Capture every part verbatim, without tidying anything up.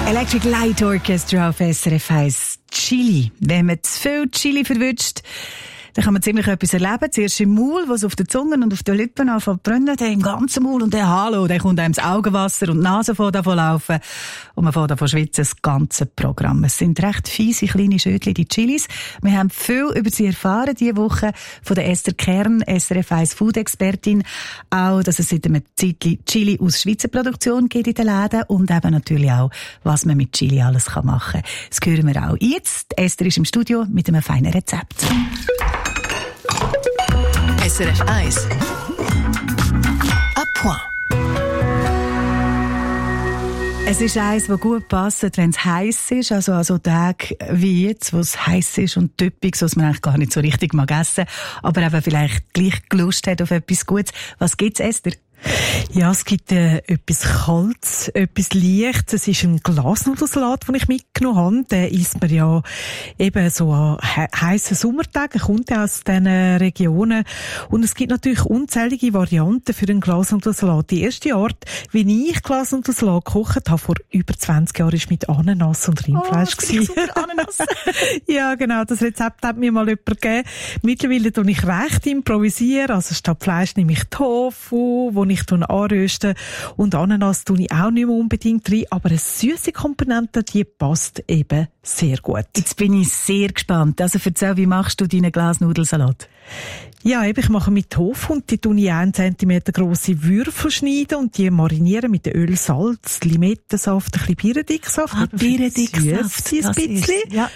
Electric Light Orchestra auf S R F eins. Chili. Wenn man zu viel Chili verwünscht, dann kann man ziemlich etwas erleben. Zuerst im Maul, wo es auf den Zungen und auf den Lippen anfängt zu brennen, dann im ganzen Maul und dann Hallo, dann kommt einem das Augenwasser und die Nase fängt an zu laufen und man fängt an zu schwitzen, das ganze Programm. Es sind recht fiese kleine Schötchen, die Chilis. Wir haben viel über sie erfahren diese Woche von der Esther Kern, S R F eins Food-Expertin. Auch, dass es seit einem Zeitchen Chili aus Schweizer Produktion gibt in den Läden und eben natürlich auch, was man mit Chili alles machen kann. Das hören wir auch jetzt. Esther ist im Studio mit einem feinen Rezept. S R F eins. À point. Es ist eins, das gut passt, wenn es heiß ist. Also an so Tagen wie jetzt, wo es heiß ist und typisch, was man eigentlich gar nicht so richtig mag essen, aber eben vielleicht gleich Lust hat auf etwas Gutes. Was gibt's, Esther? Ja, es gibt äh, etwas Kaltes, etwas Leichtes. Es ist ein Glasnudelsalat, den ich mitgenommen habe. Den isst man ja eben so an he- heissen Sommertagen, kommt ja aus diesen Regionen. Und es gibt natürlich unzählige Varianten für einen Glasnudelsalat. Die erste Art, wie ich Glasnudelsalat gekocht habe, vor über zwanzig Jahren, war mit Ananas und Rindfleisch. Oh, super, Ananas. Ja, genau, das Rezept hat mir mal jemand gegeben. Mittlerweile tue ich recht improvisieren. Also statt Fleisch nehme ich Tofu, wo ich anrösten und Ananas tue ich auch nicht mehr unbedingt rein, aber eine süße Komponente, die passt eben sehr gut. Jetzt bin ich sehr gespannt. Also erzähl, wie machst du deinen Glasnudelsalat? Ja, eben, ich mache mit Tofu und die tue ich einen Zentimeter grosse Würfel schneiden und die marinieren mit Öl, Salz, Limettensaft, ein bisschen Birnendicksaft. Ah, Birnendicksaft. Ein bisschen. Ist, ja.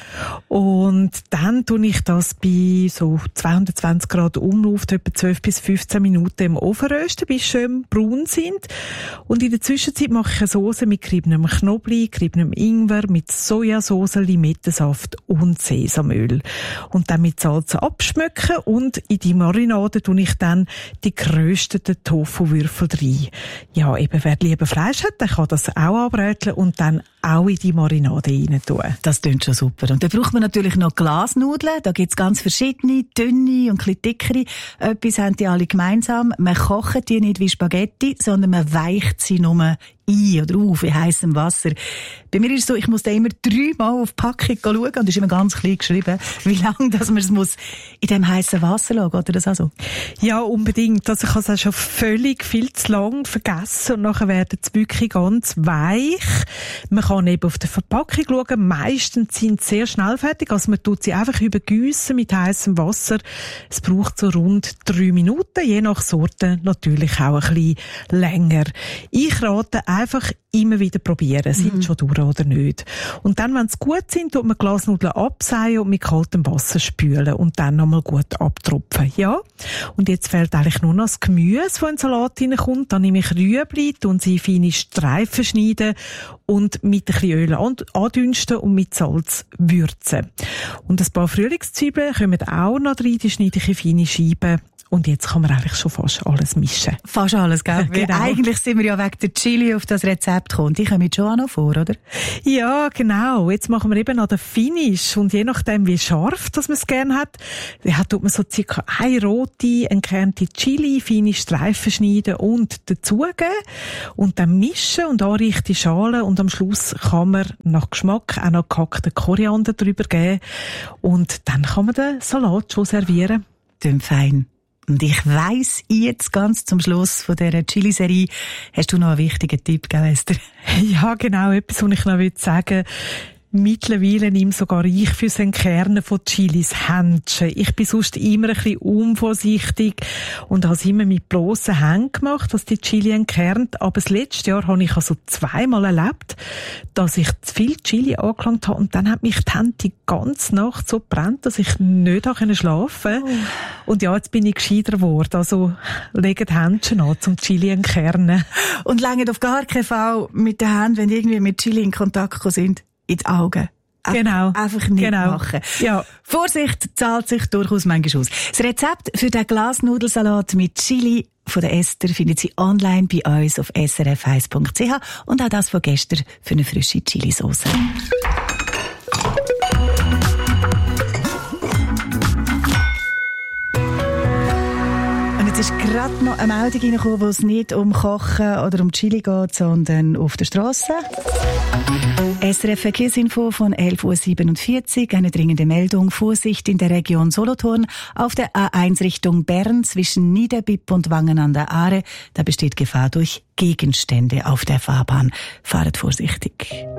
Und dann tue ich das bei so zweihundertzwanzig Grad Umlauf etwa zwölf bis fünfzehn Minuten im Ofen rösten, bis sie schön braun sind. Und in der Zwischenzeit mache ich eine Soße mit geriebenem Knoblauch, geriebenem Ingwer, mit Sojasauce, Limettensaft und Sesamöl. Und dann mit Salz abschmecken und in die Marinade tue ich dann die gerösteten Tofu-Würfel rein. Ja, eben, wer lieber Fleisch hat, der kann das auch anbraten und dann auch in die Marinade rein tun. Das klingt schon super. Und dann braucht man natürlich noch Glasnudeln. Da gibt's ganz verschiedene, dünne und ein bisschen dickere. Etwas haben die alle gemeinsam. Man kocht die nicht wie Spaghetti, sondern man weicht sie nur ein oder auf in heissem Wasser. Bei mir ist es so, ich muss da immer dreimal auf die Packung schauen und es ist immer ganz klein geschrieben, wie lange dass man es muss in dem heissen Wasser lassen, oder das auch so? Ja, unbedingt. Also ich habe es auch schon völlig viel zu lang vergessen und nachher werden sie wirklich ganz weich. Man kann eben auf der Verpackung schauen. Meistens sind sie sehr schnell fertig. Also man tut sie einfach übergießen mit heißem Wasser. Es braucht so rund drei Minuten, je nach Sorte natürlich auch ein bisschen länger. Ich rate einfach immer wieder probieren, sind mhm. schon durch oder nicht. Und dann, wenn sie gut sind, tut man Glasnudeln abseihen und mit kaltem Wasser spülen und dann nochmal gut abtropfen. Ja. Und jetzt fehlt eigentlich nur noch das Gemüse, das in den Salat reinkommt. Dann nehme ich Rüebli, und sie feine Streifen schneiden und mit ein bisschen Öl andünsten und mit Salz würzen. Und ein paar Frühlingszwiebeln kommen auch noch rein, die schneide ich in feine Scheiben. Und jetzt kann man eigentlich schon fast alles mischen. Fast alles, gell? Genau. Eigentlich sind wir ja wegen der Chili auf das Rezept gekommen. Die kommen schon auch noch vor, oder? Ja, genau. Jetzt machen wir eben noch den Finish. Und je nachdem, wie scharf dass man es gerne hat, ja, tut man so circa eine rote, entkernte Chili, feine Streifen schneiden und dazugeben. Und dann mischen und anrichten die Schale. Und am Schluss kann man nach Geschmack auch noch gehackten Koriander drüber geben. Und dann kann man den Salat schon servieren. Klingt fein. Und ich weiss, jetzt ganz zum Schluss von dieser Chili-Serie hast du noch einen wichtigen Tipp, gell, Esther? Ja, genau, etwas, was ich noch sagen will. Mittlerweile nehme sogar ich fürs Entkernen von Chilis Händchen. Ich bin sonst immer ein bisschen unvorsichtig und habe es immer mit blossen Händen gemacht, dass die Chili entkernt. Aber das letzte Jahr habe ich also zweimal erlebt, dass ich zu viel Chili angelangt habe und dann hat mich die Hände die ganze Nacht so gebrannt, dass ich nicht schlafen konnte. Oh. Und ja, jetzt bin ich gescheiter geworden. Also legt Händchen an zum Chili entkernen. Und langt auf gar keinen Fall mit den Händen, wenn irgendwie mit Chili in Kontakt gekommen sind, in die Augen. Genau. Einfach nicht genau. machen. Ja. Vorsicht zahlt sich durchaus manchmal aus. Das Rezept für den Glasnudelsalat mit Chili von der Esther findet Sie online bei uns auf s r f eins punkt c h und auch das von gestern für eine frische Chilisauce. Und jetzt ist gerade noch eine Meldung reingekommen, wo es nicht um Kochen oder um Chili geht, sondern auf der Straße. S R F Verkehrsinfo von elf Uhr siebenundvierzig. Eine dringende Meldung. Vorsicht in der Region Solothurn auf der A eins Richtung Bern zwischen Niederbipp und Wangen an der Aare. Da besteht Gefahr durch Gegenstände auf der Fahrbahn. Fahret vorsichtig.